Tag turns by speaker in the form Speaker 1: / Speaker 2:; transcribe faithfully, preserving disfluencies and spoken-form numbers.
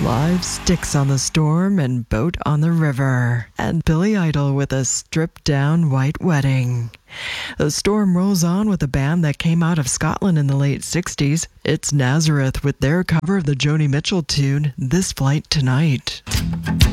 Speaker 1: Live Sticks on the Storm and Boat on the River, and Billy Idol with a stripped-down white wedding. The Storm rolls on with a band that came out of Scotland in the late sixties. It's Nazareth with their cover of the Joni Mitchell tune, This Flight Tonight.